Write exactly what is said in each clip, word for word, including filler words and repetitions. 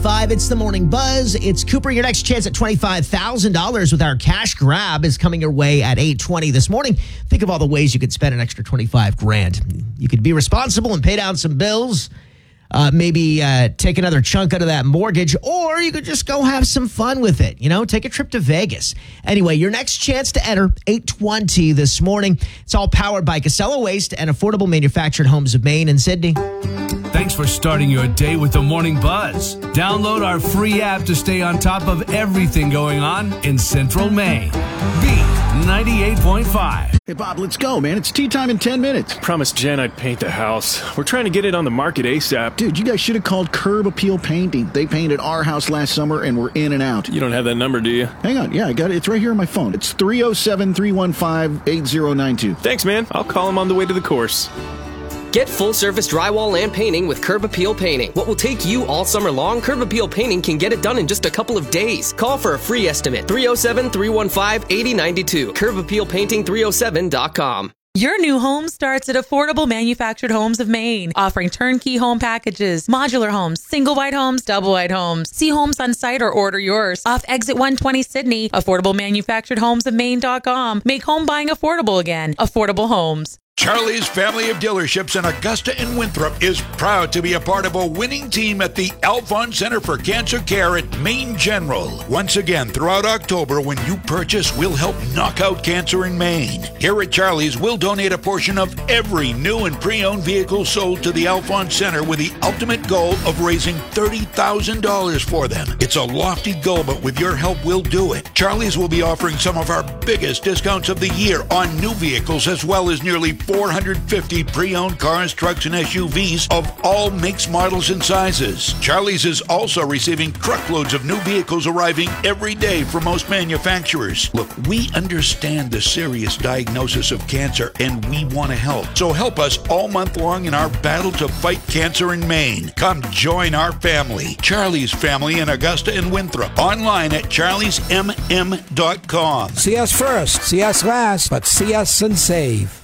five. It's the Morning Buzz. It's Cooper. Your next chance at twenty-five thousand dollars with our cash grab is coming your way at eight twenty this morning. Think of all the ways you could spend an extra twenty-five grand. You could be responsible and pay down some bills. Uh, maybe uh, take another chunk out of that mortgage, or you could just go have some fun with it. You know, take a trip to Vegas. Anyway, your next chance to enter, eight twenty this morning. It's all powered by Casella Waste and Affordable Manufactured Homes of Maine and Sydney. Thanks for starting your day with the Morning Buzz. Download our free app to stay on top of everything going on in Central Maine. Beat ninety-eight point five. Hey, Bob, let's go, man. It's tea time in ten minutes. Promised Jen I'd paint the house. We're trying to get it on the market ASAP. Dude, you guys should have called Curb Appeal Painting. They painted our house last summer, and we're in and out. You don't have that number, do you? Hang on. Yeah, I got it. It's right here on my phone. It's three oh seven, three one five, eight oh nine two. Thanks, man. I'll call him on the way to the course. Get full-service drywall and painting with Curb Appeal Painting. What will take you all summer long, Curb Appeal Painting can get it done in just a couple of days. Call for a free estimate. three oh seven, three one five, eight oh nine two. curb appeal painting three oh seven dot com. Your new home starts at Affordable Manufactured Homes of Maine, offering turnkey home packages, modular homes, single wide homes, double wide homes. See homes on site or order yours. Off Exit one twenty Sydney, affordable manufactured homes of maine dot com. Make home buying affordable again. Affordable Homes. Charlie's family of dealerships in Augusta and Winthrop is proud to be a part of a winning team at the Alphonse Center for Cancer Care at Maine General. Once again, throughout October, when you purchase, we'll help knock out cancer in Maine. Here at Charlie's, we'll donate a portion of every new and pre-owned vehicle sold to the Alphonse Center with the ultimate goal of raising thirty thousand dollars for them. It's a lofty goal, but with your help, we'll do it. Charlie's will be offering some of our biggest discounts of the year on new vehicles, as well as nearly four hundred fifty pre-owned cars, trucks, and S U Vs of all makes, models, and sizes. Charlie's is also receiving truckloads of new vehicles arriving every day from most manufacturers. Look, we understand the serious diagnosis of cancer, and we want to help. So help us all month long in our battle to fight cancer in Maine. Come join our family. Charlie's Family in Augusta and Winthrop. Online at charlies m m dot com. See us first, see us last, but see us and save.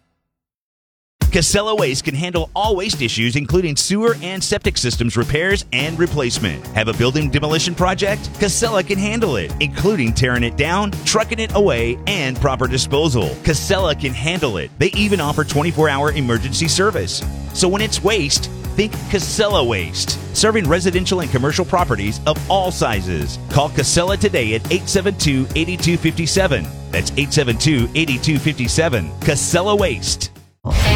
Casella Waste can handle all waste issues, including sewer and septic systems repairs and replacement. Have a building demolition project? Casella can handle it, including tearing it down, trucking it away, and proper disposal. Casella can handle it. They even offer twenty-four hour emergency service. So when it's waste, think Casella Waste. Serving residential and commercial properties of all sizes. Call Casella today at eight seven two, eight two five seven. That's eight seven two, eight two five seven. Casella Waste.